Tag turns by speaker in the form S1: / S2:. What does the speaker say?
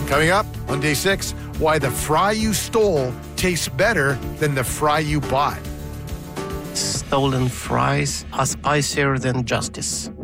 S1: Coming up on day 6, why the fry you stole tastes better than the fry you bought.
S2: Stolen fries are spicier than justice.